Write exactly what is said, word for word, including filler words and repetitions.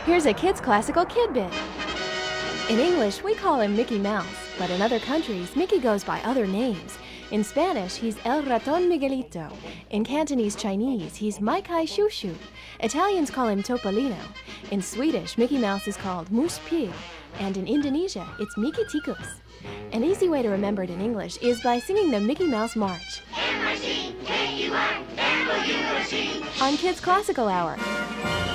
Here's a Kids Classical Kid Bit. In English, we call him Mickey Mouse, but in other countries, Mickey goes by other names. In Spanish, he's El Raton Miguelito. In Cantonese Chinese, he's Mai Kai Shu Shu. Italians call him Topolino. In Swedish, Mickey Mouse is called Mus Pig. And in Indonesia, it's Mickey Tikus. An easy way to remember it in English is by singing the Mickey Mouse March M I C K U I M O U S E on Kids Classical Hour.